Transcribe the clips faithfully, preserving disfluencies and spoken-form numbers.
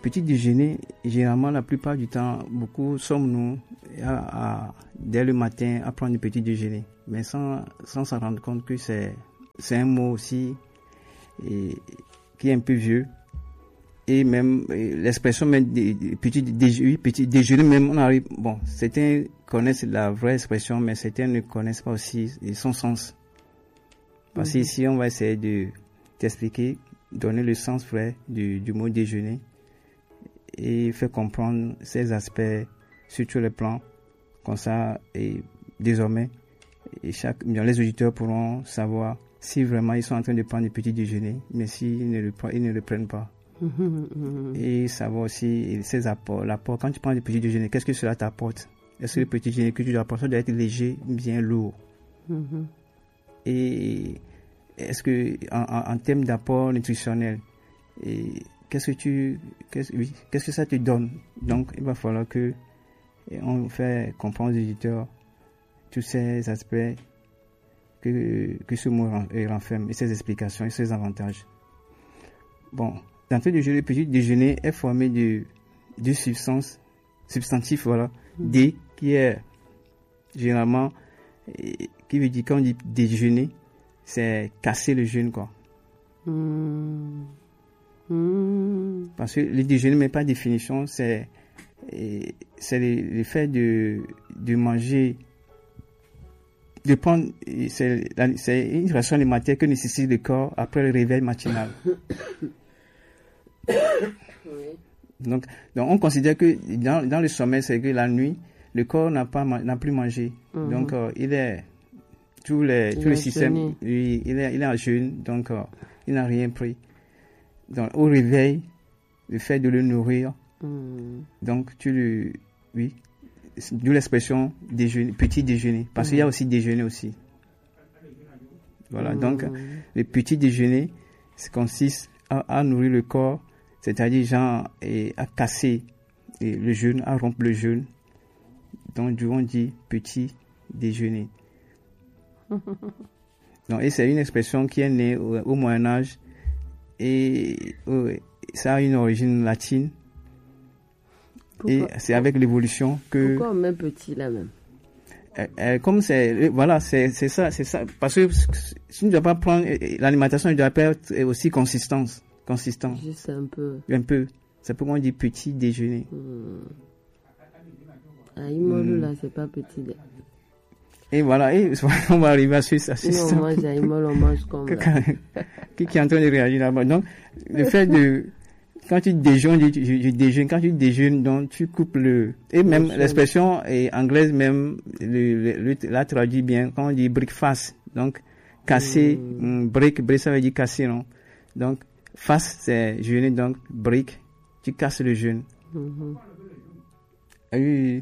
petit déjeuner, généralement, la plupart du temps, beaucoup sommes-nous à, à, dès le matin à prendre du petit déjeuner. Mais sans, sans s'en rendre compte que c'est, c'est un mot aussi et, qui est un peu vieux. Et même et l'expression même des, des petits déjeuners, petit déjeuner, même on arrive, bon, certains connaissent la vraie expression, mais certains ne connaissent pas aussi son sens. Parce que ici, on va essayer de t'expliquer, donner le sens vrai du, du mot déjeuner et faire comprendre ces aspects sur tous les plans. Comme ça, et désormais, et chaque, les auditeurs pourront savoir si vraiment ils sont en train de prendre du petit déjeuner, mais s'ils ne le, ils ne le prennent pas. Et savoir aussi ses apports, l'apport. Quand tu prends du petit déjeuner, qu'est-ce que cela t'apporte? Est-ce que le petit déjeuner que tu dois apporter doit être léger, bien lourd? Mm-hmm. Et est-ce que en, en, en termes d'apport nutritionnel, et qu'est-ce que tu, qu'est-ce, oui, qu'est-ce que ça te donne? Donc, il va falloir que on fait comprendre aux éditeurs tous ces aspects que que ce mot renferme et ses explications et ses avantages. Bon. D'entrée de jeu, le petit déjeuner est formé de deux substances, substantifs, voilà, mmh. D, qui est généralement, qui veut dire quand on dit déjeuner, c'est casser le jeûne, quoi. Mmh. Mmh. Parce que le déjeuner, mais pas de définition, c'est, c'est le, le fait de, de manger, de prendre, c'est, c'est une ration alimentaire que nécessite le corps après le réveil matinal. Oui. Donc, donc, on considère que dans, dans le sommeil, c'est que la nuit, le corps n'a pas n'a plus mangé. Mm-hmm. Donc, euh, il est tous les il tous les systèmes, lui, il est il est en jeûne, donc euh, il n'a rien pris. Donc, au réveil, le fait de le nourrir, mm. donc tu le, oui, d'où l'expression déjeuner, petit déjeuner, parce mm. qu'il y a aussi déjeuner aussi. Voilà. Mm. Donc, le petit déjeuner, ça consiste à, à nourrir le corps. C'est-à-dire, genre, et à casser et le jeûne, à rompre le jeûne. Donc, on dit petit déjeuner. Donc, et c'est une expression qui est née au, au Moyen-Âge et oh, ça a une origine latine. Pourquoi? Et c'est avec l'évolution que. Pourquoi on met petit là même? Euh, euh, comme c'est, voilà, c'est, c'est ça, c'est ça. Parce que si tu ne dois pas prendre, l'alimentation ne doit pas être aussi consistante. Consistant. Juste un peu. Un peu. C'est pourquoi on dit petit déjeuner. Mmh. Ah, Imolu, mmh. là, c'est pas petit déjeuner. Et voilà, et on va arriver à ce système. Non, moi, j'ai Imolu, on mange comme ça. Qui, qui est en train de réagir là-bas. Donc, le fait de, quand tu déjeunes, tu, tu, tu déjeunes, quand tu déjeunes, donc, tu coupes le, et même le l'expression est anglaise, même, le, le, le, la traduit bien, quand on dit breakfast. Donc, casser, mmh. break, break, ça veut dire casser, non? Donc, fast, c'est jeûner, donc break, tu casses le jeûne. Mm-hmm. Ah oui.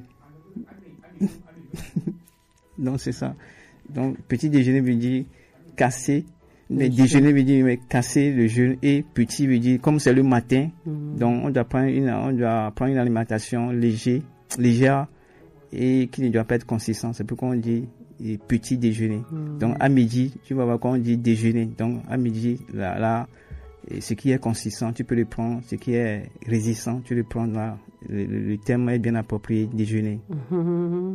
Donc c'est ça. Donc petit déjeuner veut dire casser, mais le déjeuner jeûne. Veut dire mais casser le jeûne et petit veut dire comme c'est le matin, mm-hmm. donc on doit prendre une, on doit prendre une alimentation légère, légère et qui ne doit pas être consistante. C'est pourquoi on dit petit déjeuner. Mm-hmm. Donc à midi, tu vas voir quand on dit déjeuner. Donc à midi, là, là. Et ce qui est consistant, tu peux le prendre. Ce qui est résistant, tu le prends là. Le, le, le terme est bien approprié, déjeuner. Mmh.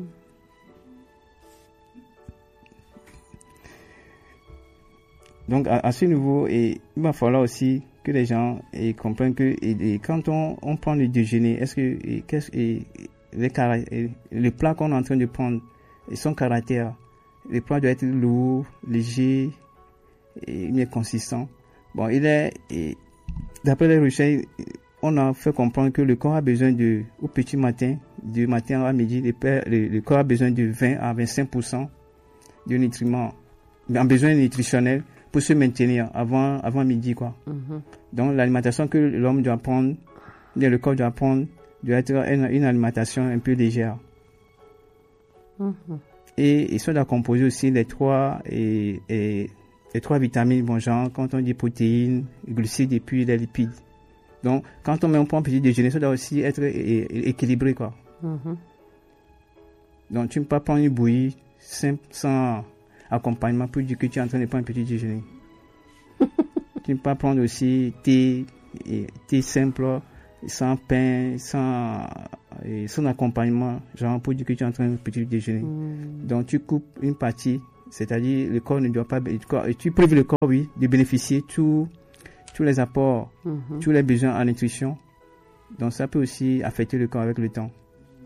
Donc, à, à ce niveau, et, il va falloir aussi que les gens et, comprennent que et, et quand on, on prend le déjeuner, est-ce que et, qu'est-ce, et, les et, le plat qu'on est en train de prendre, et son caractère, le plat doit être lourd, léger et mieux consistant. Bon, il est, et, d'après les recherches, on a fait comprendre que le corps a besoin de, au petit matin, du matin à midi, le, le, le corps a besoin de vingt à vingt-cinq pour cent de nutriments, en besoin nutritionnel pour se maintenir avant, avant midi, quoi. Mm-hmm. Donc, l'alimentation que l'homme doit prendre, le corps doit prendre, doit être une, une alimentation un peu légère. Mm-hmm. Et, et ça doit composer aussi les trois, et, et, les trois vitamines, bon genre, quand on dit protéines, glucides et puis les lipides. Donc, quand on met un point petit déjeuner, ça doit aussi être é- é- équilibré, quoi. Mm-hmm. Donc, tu ne peux pas prendre une bouillie simple, sans accompagnement pour dire que tu es en train de prendre un petit déjeuner. Tu ne peux pas prendre aussi thé, et, thé simple sans pain, sans, et sans accompagnement, genre pour dire que tu es en train de petit déjeuner. Mm. Donc tu coupes une partie, c'est-à-dire le corps ne doit pas, et tu prives le corps, oui, de bénéficier tous tous les apports, mm-hmm. tous les besoins en nutrition. Donc ça peut aussi affecter le corps avec le temps.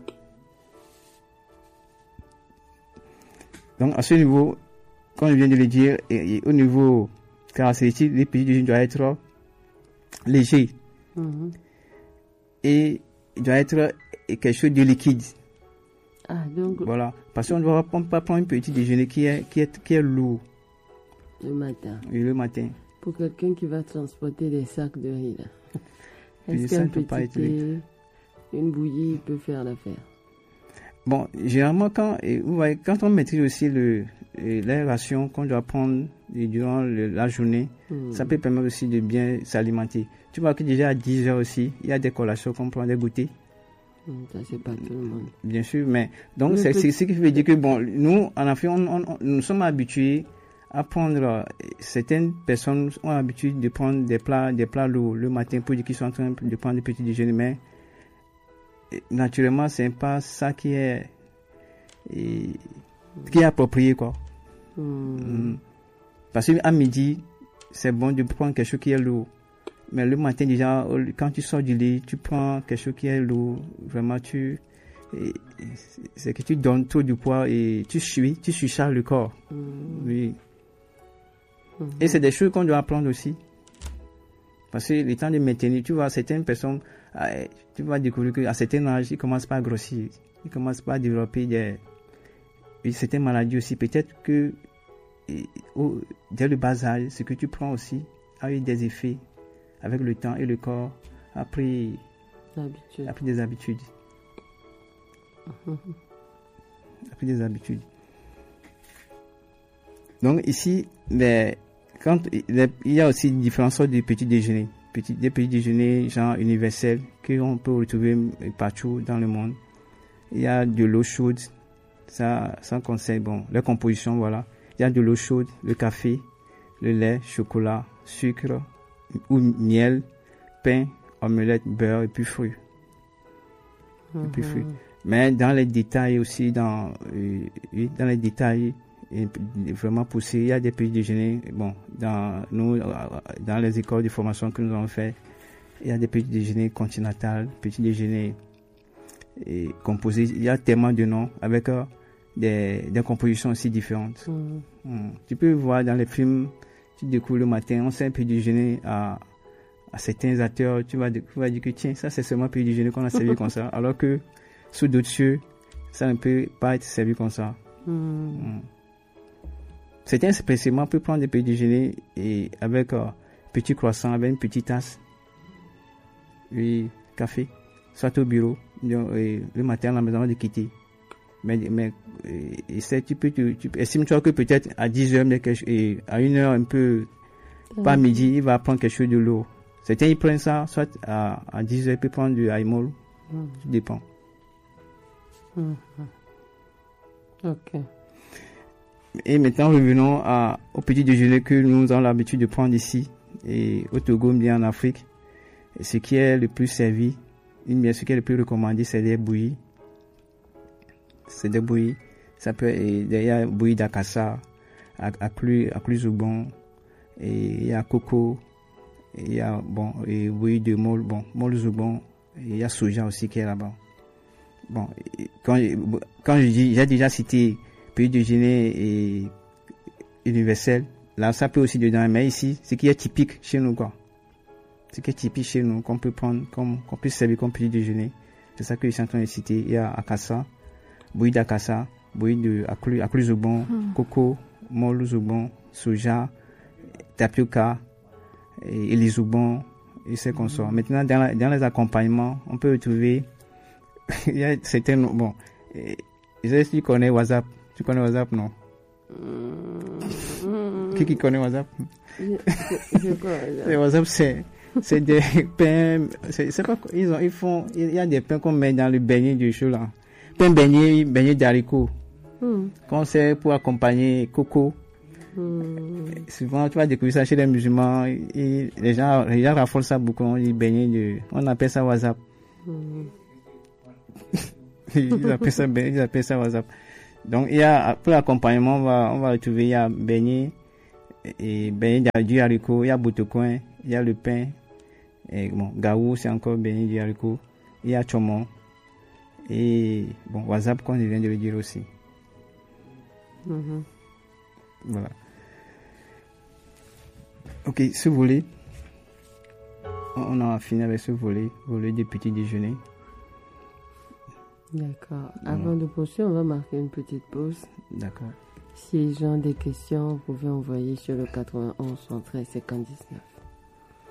Donc à ce niveau, comme je viens de le dire, et, et au niveau caractéristique, les petits déjeuners doivent être légers. Mm-hmm. Et il doit être quelque chose de liquide. Ah, donc... Voilà. Parce qu'on ne doit pas prendre un petit déjeuner qui est, qui est, qui est lourd. Le matin. Oui, le matin. Pour quelqu'un qui va transporter des sacs de riz, là. Est-ce ça qu'un petit thé, une bouillie peut faire l'affaire? Bon, généralement, quand, et, vous voyez, quand on maîtrise aussi le, les rations qu'on doit prendre durant le, la journée, mmh. ça peut permettre aussi de bien s'alimenter. Tu vois que déjà à dix heures aussi, il y a des collations qu'on prend, des goûters. Mmh, ça, c'est pas tout le monde. Bien sûr, mais donc c'est ce qui veut dire que, bon, nous, en Afrique, on, on, on, nous sommes habitués à prendre, certaines personnes ont l'habitude de prendre des plats, des plats lourds le matin pour dire qu'ils sont en train de prendre des petits déjeuners, mais naturellement, c'est pas ça qui est, et, qui est approprié, quoi. Mmh. Mmh. Parce qu'à midi, c'est bon de prendre quelque chose qui est lourd. Mais le matin, déjà, quand tu sors du lit, tu prends quelque chose qui est lourd. Vraiment, tu, et, c'est que tu donnes trop du poids et tu suis, tu surcharges le corps. Mmh. Oui. Mmh. Et c'est des choses qu'on doit apprendre aussi. Parce que le temps de maintenir, tu vois, certaines personnes, tu vas découvrir qu'à certain âge, ils commencent pas à grossir. Ils commencent pas à développer des, certaines maladies aussi. Peut-être que, et, au, dès le bas âge, ce que tu prends aussi a eu des effets avec le temps et le corps a pris, a pris des habitudes. Mmh. A pris des habitudes. Donc ici, les, quand, les, il y a aussi différentes sortes de petits déjeuners. Petit, des petits déjeuners genre universels qu'on peut retrouver partout dans le monde. Il y a de l'eau chaude, ça, ça conseille, bon, les compositions, voilà. Il y a de l'eau chaude, le café, le lait, chocolat, sucre, ou miel, pain, omelette, beurre et puis fruits. Mm-hmm. Et puis fruits. Mais dans les détails aussi, dans, euh, dans les détails et vraiment poussés, il y a des petits déjeuners. Bon, dans nous, dans les écoles de formation que nous avons fait, il y a des petits déjeuners continentaux, petits déjeuners et composés. Il y a tellement de noms avec euh, des, des compositions aussi différentes. Mm-hmm. Mm. Tu peux voir dans les films. Tu découvres le matin, on sait un peu déjeuner à, à certains acteurs, tu vas, tu vas dire que tiens, ça c'est seulement un peu déjeuner qu'on a servi comme ça, alors que sous d'autres cieux, ça ne peut pas être servi comme ça. Mm. Mm. Certains spécialement peuvent prendre des petits déjeuners et avec un euh, petit croissant, avec une petite tasse, et café, soit au bureau, et le matin à la maison de quitter. Mais, mais et c'est, tu peux, tu, tu estimes-toi que peut-être à dix heures, et à une heure un peu, mmh. pas à midi, il va prendre quelque chose de lourd. Certains, ils prennent ça, soit à, à dix heures, ils peuvent prendre du aïmol. Mmh. Tout dépend. Mmh. Ok. Et maintenant, revenons à, au petit déjeuner que nous avons l'habitude de prendre ici, et au Togo, bien en Afrique. Et ce qui est le plus servi, une, ce qui est le plus recommandé, c'est des bouillies. C'est des bouillies. Ça peut être, il y a bouillie d'akassa, à, à plus, à plus ou bon, et il y a coco, et il y a, bon, et bouillie de mol, bon, mol zoubon, et il y a soja aussi qui est là-bas. Bon, quand, quand je dis, j'ai déjà cité petit déjeuner et universel, là, ça peut aussi dedans, mais ici, ce qui est typique chez nous, quoi. Ce qui est typique chez nous, qu'on peut prendre, comme, qu'on peut servir comme petit déjeuner, c'est ça que je suis en train de citer. Il y a akassa, bouillie d'akassa, bouillie de aklu zoubon, hmm. coco, mol zoubon, soja, tapioca, et, et les zoubons, et c'est comme ça. Maintenant, dans, la, dans les accompagnements, on peut retrouver, il y a certains, bon, et, je sais si tu connais WhatsApp. Tu connais WhatsApp, non? Mmh. Qui qui connaît WhatsApp? Je, je, je connais. WhatsApp, c'est, c'est des pains, c'est, c'est pas, ils ont, ils font, il y a des pains qu'on met dans le beignet du chou, là. Pain beignet, beignet d'haricots. Mmh. Qu'on sait pour accompagner coco, Hmm. Souvent, tu vas découvrir ça chez les musulmans. Et les gens, les gens raffolent ça beaucoup. On dit beignet de, on appelle ça WhatsApp. Hmm. Ils appellent ça beignet, ils appellent ça WhatsApp. Donc, il y a, pour l'accompagnement, on va, on va retrouver, il y a beignet, et beignet du haricot, il y a boutoucoin, il y a le pain, et bon, gaou, c'est encore beignet du haricot, il y a chomon, et bon, WhatsApp, comme je viens de le dire aussi. Mm-hmm. Voilà. Ok, ce volet, on a fini avec ce volet, volet du petit déjeuner. D'accord. Avant de poursuivre, on va marquer une petite pause. D'accord. Si les gens ont des questions, vous pouvez envoyer sur le quatre-vingt-onze, cent treize, cinquante-dix-neuf.